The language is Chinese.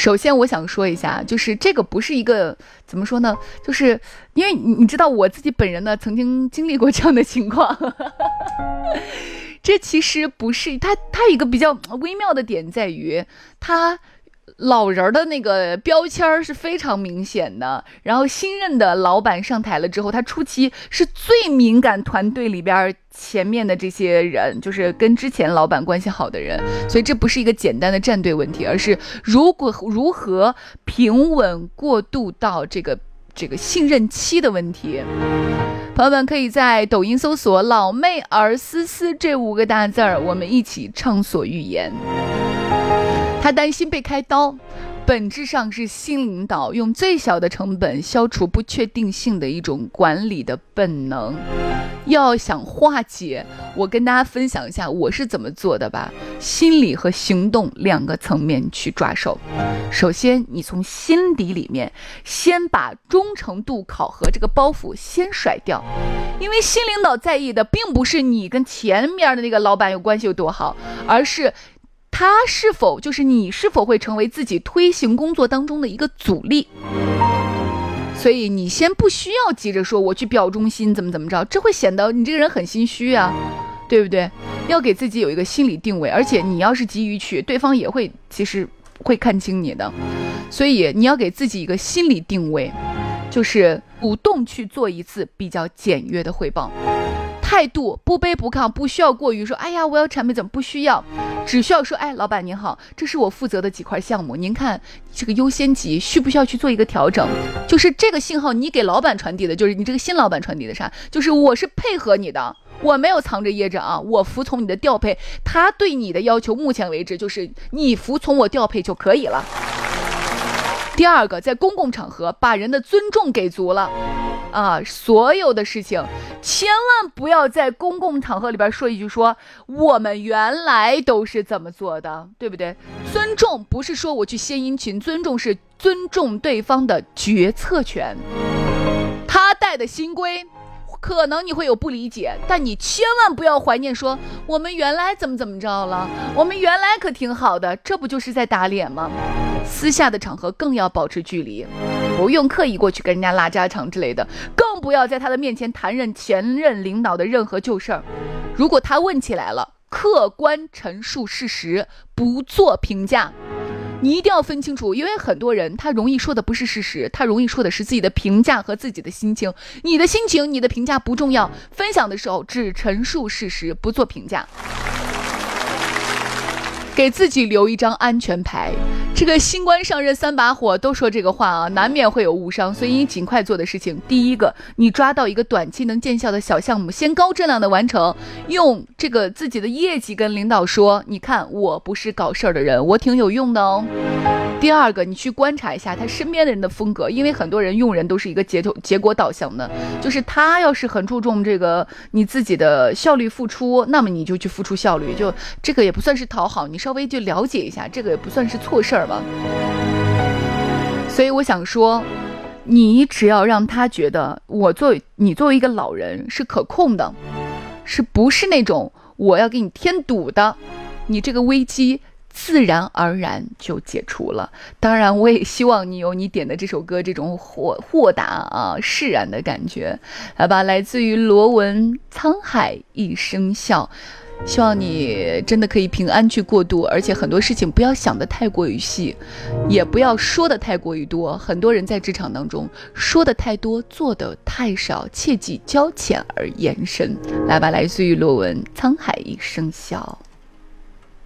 首先我想说一下，就是这个不是一个怎么说呢，就是因为你知道我自己本人呢曾经经历过这样的情况这其实不是它一个比较微妙的点在于它老人的那个标签是非常明显的，然后新任的老板上台了之后，他初期是最敏感团队里边前面的这些人，就是跟之前老板关系好的人，所以这不是一个简单的站队问题，而是如何平稳过渡到这个信任期的问题。朋友们可以在抖音搜索老妹儿思思这5个大字儿，我们一起畅所欲言。他担心被开刀，本质上是新领导用最小的成本消除不确定性的一种管理的本能。要想化解，我跟大家分享一下我是怎么做的吧。心理和行动2个层面去抓手。首先，你从心底里面先把忠诚度考核这个包袱先甩掉，因为新领导在意的并不是你跟前面的那个老板有关系有多好，而是你是否会成为自己推行工作当中的一个阻力。所以你先不需要急着说我去表忠心怎么着，这会显得你这个人很心虚啊，对不对？要给自己有一个心理定位，而且你要是急于去，对方也会其实会看清你的，所以你要给自己一个心理定位，就是主动去做一次比较简约的汇报。态度不卑不亢，不需要过于说哎呀我要产品怎么，不需要，只需要说哎老板您好，这是我负责的几块项目，您看这个优先级需不需要去做一个调整。就是这个信号你给老板传递的，就是你这个新老板传递的啥，就是我是配合你的，我没有藏着掖着啊，我服从你的调配。他对你的要求目前为止就是你服从我调配就可以了。第2个，在公共场合把人的尊重给足了啊，所有的事情千万不要在公共场合里边说一句说我们原来都是怎么做的，对不对？尊重不是说我去献殷勤，尊重是尊重对方的决策权。他带的新规可能你会有不理解，但你千万不要怀念说我们原来怎么着了，我们原来可挺好的，这不就是在打脸吗？私下的场合更要保持距离，不用刻意过去跟人家拉家常之类的，更不要在他的面前谈论前任领导的任何旧事儿。如果他问起来了，客观陈述事实，不做评价。你一定要分清楚，因为很多人他容易说的不是事实，他容易说的是自己的评价和自己的心情。你的心情你的评价不重要，分享的时候只陈述事实，不做评价，给自己留一张安全牌。这个新官上任3把火都说这个话啊，难免会有误伤，所以你尽快做的事情，第1个，你抓到一个短期能见效的小项目，先高质量的完成，用这个自己的业绩跟领导说，你看我不是搞事儿的人，我挺有用的哦。第2个，你去观察一下他身边的人的风格，因为很多人用人都是一个结果导向的，就是他要是很注重这个你自己的效率付出，那么你就去付出效率，就这个也不算是讨好，你稍微就了解一下，这个也不算是错事儿吧。所以我想说，你只要让他觉得你作为一个老人是可控的，是不是那种我要给你添堵的，你这个危机自然而然就解除了。当然我也希望你有你点的这首歌这种豁达啊释然的感觉。来吧，来自于罗文沧海一声笑，希望你真的可以平安去过渡，而且很多事情不要想得太过于细，也不要说得太过于多。很多人在职场当中说得太多，做得太少，切忌交浅而言深。来吧，来自于罗文沧海一声笑。